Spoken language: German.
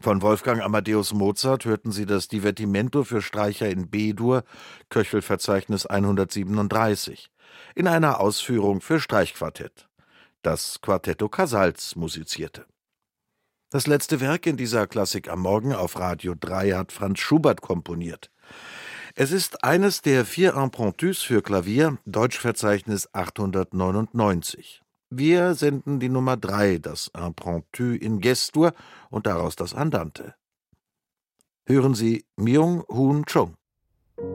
Von Wolfgang Amadeus Mozart hörten Sie das Divertimento für Streicher in B-Dur, Köchelverzeichnis 137, in einer Ausführung für Streichquartett. Das Quartetto Casals musizierte. Das letzte Werk in dieser Klassik am Morgen auf Radio 3 hat Franz Schubert komponiert. Es ist eines der 4 Impromptus für Klavier, Deutschverzeichnis 899. Wir senden die Nummer 3, das Impromptu in Ges-Dur und daraus das Andante. Hören Sie Myung-Hoon Chung.